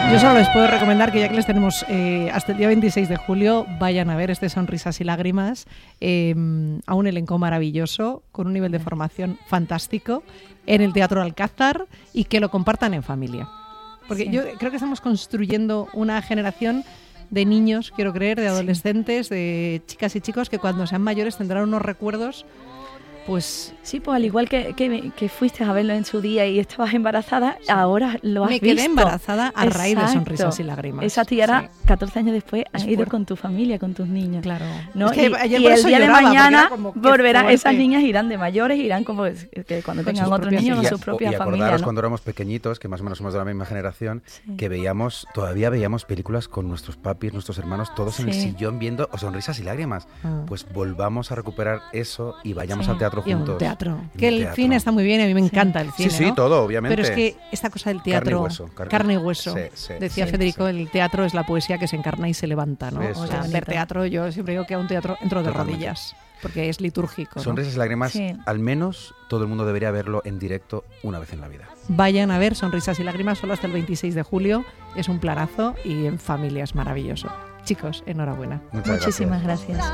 Yo solo les puedo recomendar que ya que les tenemos hasta el día 26 de julio, vayan a ver este Sonrisas y Lágrimas, a un elenco maravilloso, con un nivel de formación fantástico, en el Teatro Alcázar, y que lo compartan en familia. Porque yo creo que estamos construyendo una generación de niños, quiero creer, de adolescentes, de chicas y chicos que cuando sean mayores tendrán unos recuerdos, pues... Sí, pues al igual que fuiste a verlo en su día y estabas embarazada, ahora lo has visto. Me quedé embarazada a raíz de Sonrisas y Lágrimas. Exacto, y ahora, 14 años después, has ido con tu familia, con tus niños. Claro. ¿no? Es que y el día de mañana volverán, esas niñas irán de mayores, irán como que cuando tengan otros niños con sus propias familias. Y acordaros, ¿no? cuando éramos pequeñitos, que más o menos somos de la misma generación, que todavía veíamos películas con nuestros papis, nuestros hermanos, todos en el sillón viendo Sonrisas y Lágrimas. Pues volvamos a recuperar eso y vayamos al teatro juntos. Y a un teatro. Que el cine está muy bien, a mí me encanta el cine, Sí, ¿no? todo, obviamente. Pero es que esta cosa del teatro, carne y hueso. Decía Federico, el teatro es la poesía que se encarna y se levanta, ¿no? O sea, ver teatro, yo siempre digo que a un teatro entro de rodillas, porque es litúrgico, ¿no? Sonrisas y Lágrimas, al menos todo el mundo debería verlo en directo una vez en la vida. Vayan a ver Sonrisas y Lágrimas solo hasta el 26 de julio, es un planazo y en familia es maravilloso. Chicos, enhorabuena. Muchísimas gracias.